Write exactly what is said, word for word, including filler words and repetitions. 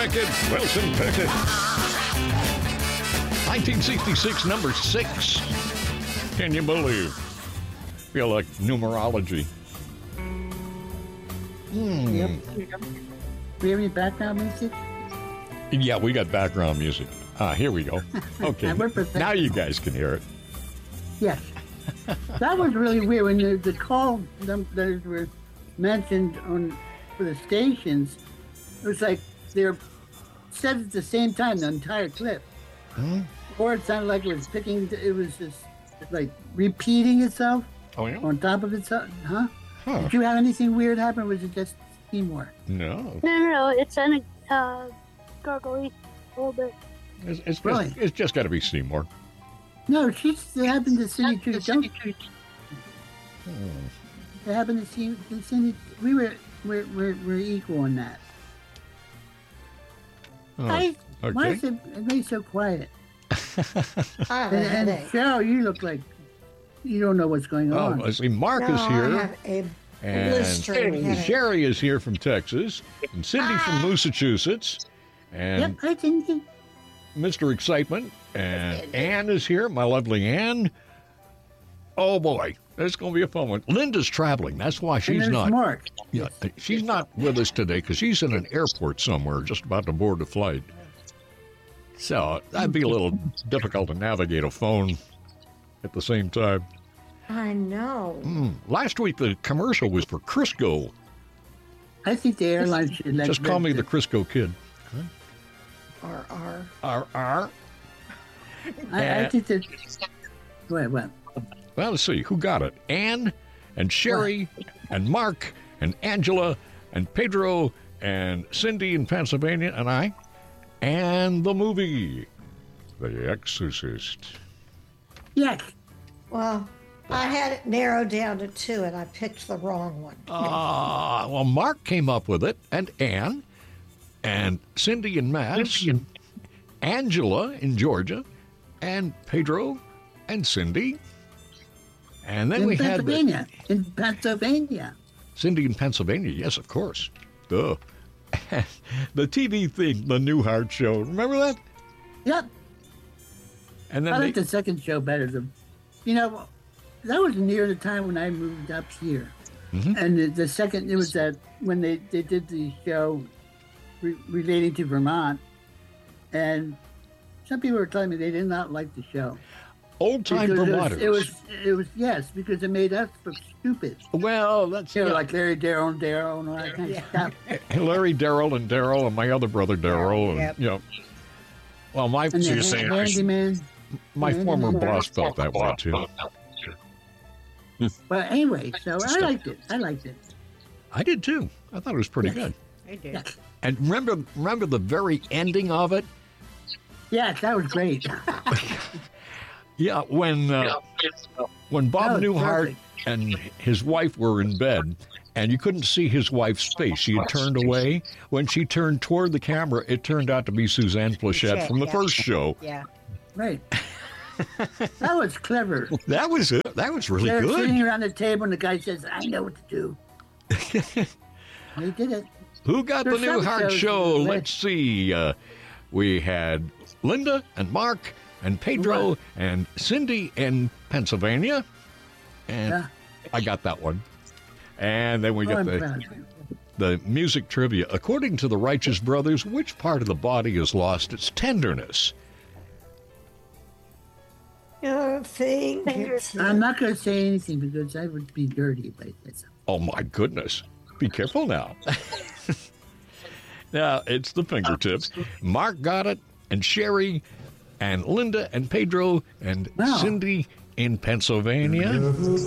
Wicked, Wilson Pickett. nineteen sixty-six, number six. Can you believe? Feel like numerology. Hmm. Yep. Do we have any background music? Yeah, we got background music. Ah, here we go. Okay, now you guys can hear it. Yes. That was really weird when the, the call numbers were mentioned on for the stations. It was like they were said at the same time, the entire clip. Hmm? Or it sounded like it was picking, it was just like repeating itself Oh, yeah? on top of itself. Huh? Huh. Did you have anything weird happen, or was it just Seymour? No. No, no, no. It's an uh, gargly a little bit. It's, it's, Really? just, it's just got to be Seymour. No, she's, it happened to Cindy too. Don't, Hmm. it happened to Cindy, to Cindy. We were, we're, we're, we're equal in that. Oh, I, why okay. is it everybody so quiet? I have a And, and headache. Cheryl, you look like you don't know what's going Oh, on. let's see. Mark No, is here. I have a And blistering headache. Sherry is here from Texas. And Cindy from Massachusetts. And Yep, I think Mister Excitement. And Ann is here, my lovely Ann. Oh, boy. It's going to be a fun one. Linda's traveling. That's why and she's there's not. Mark. Yeah, she's not with us today because she's in an airport somewhere just about to board the flight. So that'd be a little difficult to navigate a phone at the same time. I know. Mm. Last week, the commercial was for Crisco. I think the airline should let Just call me the Crisco Kid. R R. R R. I, I think that. Wait, what? Well, let's see. Who got it? Ann and Sherry and Mark and Angela and Pedro and Cindy in Pennsylvania and I. And the movie, The Exorcist. Yes. Well, I had it narrowed down to two, and I picked the wrong one. Ah, well, Mark came up with it, and Ann, and Cindy in Mass, and Angela in Georgia, and Pedro, and Cindy. And then in we had the, Pennsylvania. In Pennsylvania. Cindy in Pennsylvania, yes, of course. Duh. The T V thing, the Newhart Show. Remember that? Yep. And then I they, like the second show better. The, you know, that was near the time when I moved up here. Mhm. And the, the second, it was that when they, they did the show re- relating to Vermont. And some people were telling me they did not like the show. old time Because Vermonters. It was, it was, it was, yes, because it made us look stupid. well, that's You know, yeah. like Larry Darrell and Darrell and all that kind of stuff. Larry Darrell and Darrell and my other brother Darrell. And, Yep. you know, well, my And the so hand- handyman. my Yeah, former yeah. boss felt that way too. But anyway, so I liked it. I liked it. I did too. I thought it was pretty good. I did. Yes, And remember, remember the very ending of it? yes, that was great. Yeah, when uh, when Bob That was Newhart perfect. and his wife were in bed, and you couldn't see his wife's face. She had turned away. When she turned toward the camera, it turned out to be Suzanne Plachette from the yeah. first show. Yeah. Right. That was clever. That was it. That was really They're sitting good. around the table and the guy says, I know what to do. They did it. Who got the There's some Newhart shows show? that- Let's see. Uh, we had Linda and Mark and Pedro Right. and Cindy in Pennsylvania. And Yeah. I got that one. And then we Oh, got I'm the, proud of you. the music trivia. According to the Righteous Brothers, which part of the body has lost its tenderness? Oh, think it's I'm not going to say anything because I would be dirty if I said something. Oh, my goodness. Be careful now. Now, it's the fingertips. Mark got it, and Sherry, and Linda, and Pedro, and Wow. Cindy in Pennsylvania.